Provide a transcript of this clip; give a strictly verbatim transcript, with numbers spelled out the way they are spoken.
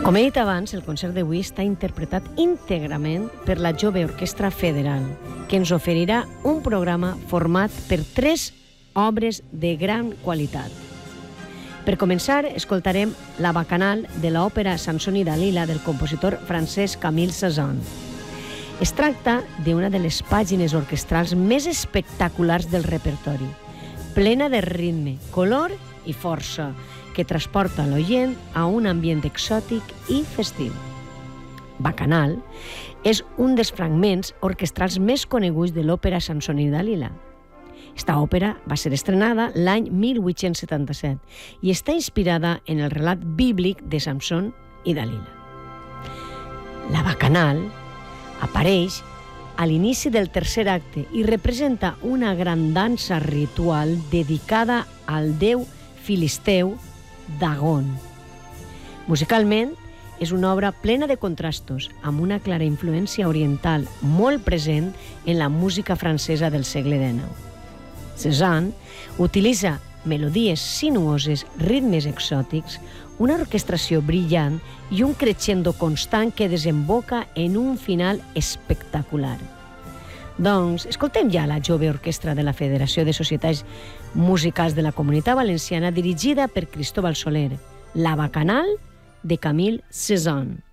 Com he dit abans, el concert d'avui està interpretat íntegrament per la Jove Orquestra Federal, que ens oferirà un programa format per tres obres de gran qualitat. Per començar, escoltarem la bacanal de l'òpera Samson i Dalila del compositor francès Camille Saint-Saëns. Es tracta d'una de les pàgines orquestrals més espectaculars del repertori, plena de ritme, color i força, que transporta l'oient a un ambient exòtic i festiu. Bacanal és un dels fragments orquestrals més coneguts de l'òpera Samson i Dalila. Esta òpera va ser estrenada l'any mil vuit-cents setanta-set i està inspirada en el relat bíblic de Samson i Dalila. La bacanal apareix a l'inici del tercer acte i representa una gran dansa ritual dedicada al déu filisteu Dagon. Musicalment, és una obra plena de contrastos, amb una clara influència oriental molt present en la música francesa del segle dinou. Cézanne utilitza melodies sinuoses, ritmes exòtics, una orquestració brillant i un crescendo constant que desemboca en un final espectacular. Doncs escoltem ja la Jove Orquestra de la Federació de Societats Musicals de la Comunitat Valenciana dirigida per Cristóbal Soler, la bacanal de Camille Saint-Saëns.